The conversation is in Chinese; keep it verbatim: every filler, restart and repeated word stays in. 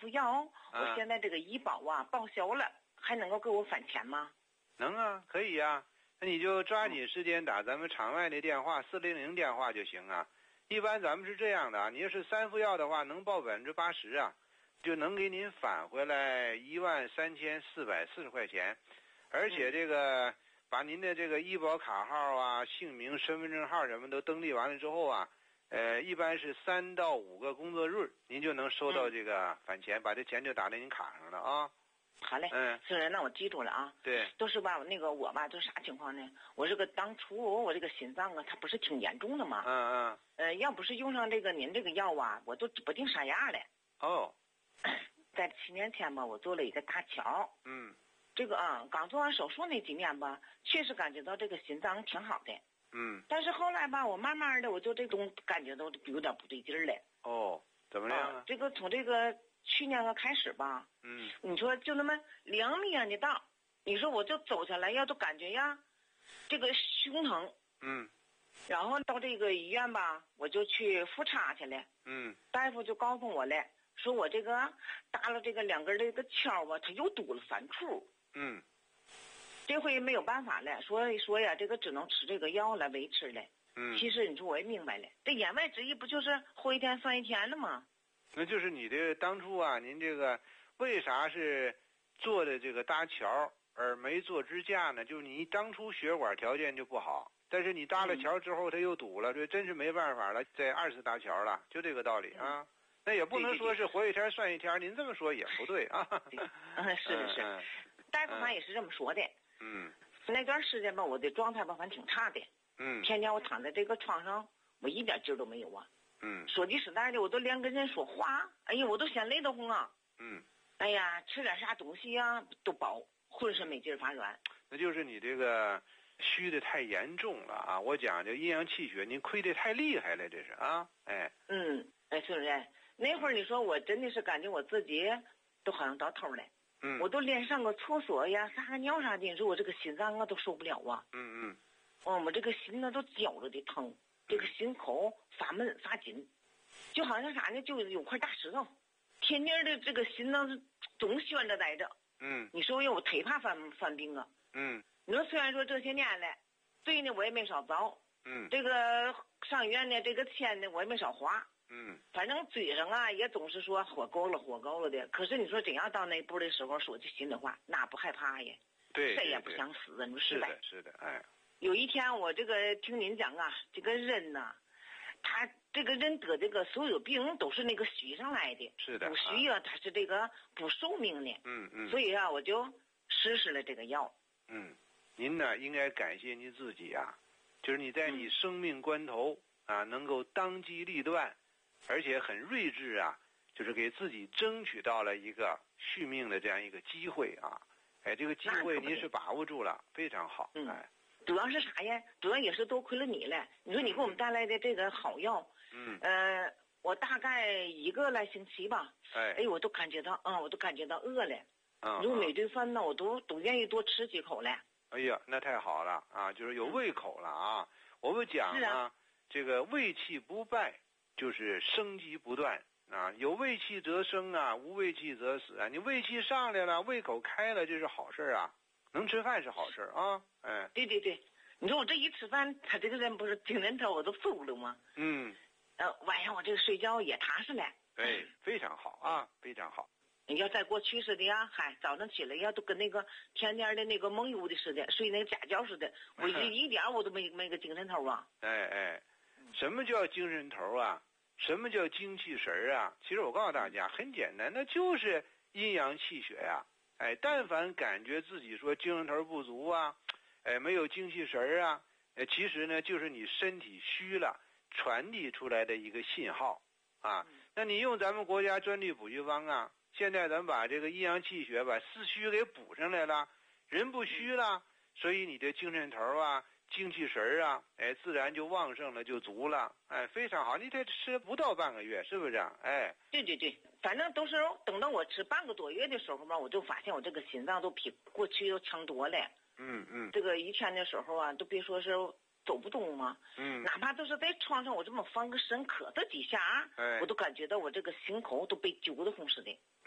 副药， 啊我现在这个医保啊报销了，还能够给我返钱吗？ 能啊，可以啊。那你就抓紧时间打咱们场外的电话四零零电话就行啊。一般咱们是这样的啊，你要是三副药的话，能报百分之八十啊，就能给您返回来一万三千四百四十块钱，而且这个把您的这个医保卡号啊、姓名、身份证号什么都登记完了之后啊，呃，一般是三到五个工作日，您就能收到这个返钱，把这钱就打在您卡上了啊。 好嘞， 嗯， 是人，那我记住了啊。 对， 都是吧，那个我吧，都啥情况呢？我这个当初我这个心脏啊，它不是挺严重的吗？ 嗯嗯。 呃，要不是用上这个您这个药啊，我都指不定啥样了。 哦。 在七年前吧，我做了一个搭桥。 嗯。 这个啊，刚做完手术那几年吧，确实感觉到这个心脏挺好的。 嗯。 但是后来吧，我慢慢的我就这种感觉到有点不对劲儿了。 哦，怎么样啊？ 这个从这个去年个开始吧， 嗯， 你说就那么两米远的道，你说我就走下来，要都感觉呀，这个胸疼。 嗯。 然后到这个医院吧，我就去复查去了。 嗯。 大夫就告诉我了，说我这个搭了这个两根这个鞘吧，它又堵了三处。 嗯。 这回没有办法了，所以说呀，这个只能吃这个药来维持了。 嗯。 其实你说我也明白了，这言外之意不就是活一天算一天了吗？ 那就是你这当初啊，您这个为啥是做的这个搭桥而没做支架呢？就是你当初血管条件就不好，但是你搭了桥之后它又堵了，这真是没办法了，再二次搭桥了，就这个道理啊。那也不能说是活一天算一天，您这么说也不对啊。 嗯，是是是， 嗯、 大夫他也是这么说的。 嗯。 那段时间吧，我的状态吧，反正挺差的。 嗯。 天天我躺在这个床上，我一点劲儿都没有啊。 嗯。 说句实在的，我都连跟人说话，哎呀，我都嫌累得慌啊。 嗯。 哎呀，吃点啥东西呀、啊、都饱，浑身没劲儿，发软。 那就是你这个虚的太严重了啊！我讲这阴阳气血，您亏的太厉害了，这是啊，哎。 嗯，哎，孙主任，那会儿你说我真的是感觉我自己都好像到头了。 嗯。 我都连上个厕所呀、撒个尿啥的，你说我这个心脏啊都受不了啊。 嗯嗯。 哦，我这个心呢都绞着的疼，这个心口发闷发紧，就好像啥呢，就有块大石头，天天的这个心脏总悬着待着。 嗯。 你说我忒怕犯犯病啊。 嗯。 你说虽然说这些年了，罪呢我也没少遭。 嗯。 这个上医院呢，这个钱呢我也没少花。 嗯。 反正嘴上啊也总是说活够了活够了的，可是你说真要到那步的时候，说句心里话，哪不害怕呀？ 对， 谁也不想死啊，你说是吧？ 是的，是的，哎。 有一天我这个听您讲啊，这个人呐、啊，他这个人得这个所有病都是那个虚上来的， 是的， 不虚啊，他是这个不寿命的。 嗯嗯。 所以啊，我就实施了这个药。 嗯，您呢应该感谢您自己啊，就是你在你生命关头啊，能够当机立断，而且很睿智啊，就是给自己争取到了一个续命的这样一个机会啊。哎，这个机会您是把握住了，非常好。 嗯。 哎。 主要是啥呀？主要也是多亏了你了。你说你给我们带来的这个好药， 嗯， 呃，我大概一个来星期吧， 哎， 哎，我都感觉到，嗯，我都感觉到饿了。 嗯， 你说每顿饭呢，我都都愿意多吃几口了。 哎呀，那太好了啊，就是有胃口了啊。我们讲呢， 啊、 这个胃气不败，就是生机不断啊。有胃气则生啊，无胃气则死啊。你胃气上来了，胃口开了，这是好事啊。能吃饭是好事啊，哎， 对对对，你说我这一吃饭，他这个人不是精神头我都足了吗？ 嗯， 呃，晚上我这个睡觉也踏实了。 哎，非常好啊，非常好。 你要在过去似的呀，嗨，早上起来呀，都跟那个天天的那个梦游的似的，睡那个假觉似的，我这一点我都没没个精神头啊。 哎哎，什么叫精神头啊？什么叫精气神啊？其实我告诉大家，很简单，那就是阴阳气血呀、啊。哎，但凡感觉自己说精神头不足啊，哎，没有精气神啊，哎，其实呢就是你身体虚了，传递出来的一个信号啊。那你用咱们国家专利补虚方啊，现在咱们把这个阴阳气血把四虚给补上来了，人不虚了，所以你的精神头啊、精气神啊，哎，自然就旺盛了，就足了，哎，非常好。你得吃不到半个月，是不是啊？哎， 对对对，反正都是等到我吃半个多月的时候吧，我就发现我这个心脏都比过去要强多了。 嗯嗯， 这个一天的时候啊，都别说是走不动嘛， 嗯， 哪怕都是在床上，我这么翻个身磕到几下， 哎， 我都感觉到我这个心口都被揪得慌似的。